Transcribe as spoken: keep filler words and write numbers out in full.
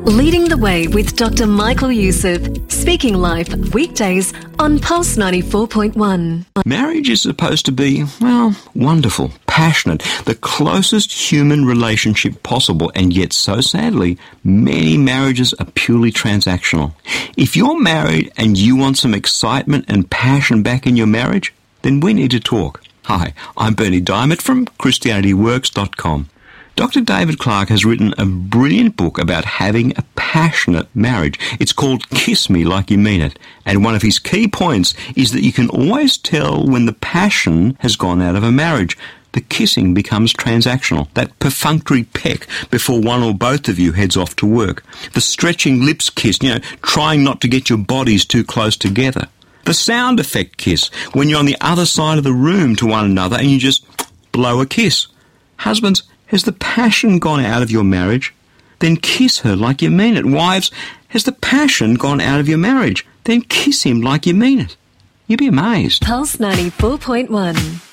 Leading the Way with Doctor Michael Youssef. Speaking Life, weekdays on Pulse ninety-four point one. Marriage is supposed to be, well, wonderful, passionate, the closest human relationship possible, and yet, so sadly, many marriages are purely transactional. If you're married and you want some excitement and passion back in your marriage, then we need to talk. Hi, I'm Bernie Diamond from Christianity Works dot com. Doctor David Clark has written a brilliant book about having a passionate marriage. It's called Kiss Me Like You Mean It. And one of his key points is that you can always tell when the passion has gone out of a marriage. The kissing becomes transactional. That perfunctory peck before one or both of you heads off to work. The stretching lips kiss, you know, trying not to get your bodies too close together. The sound effect kiss, when you're on the other side of the room to one another and you just blow a kiss. Husbands, has the passion gone out of your marriage? Then kiss her like you mean it. Wives, has the passion gone out of your marriage? Then kiss him like you mean it. You'd be amazed. Pulse ninety-four point one.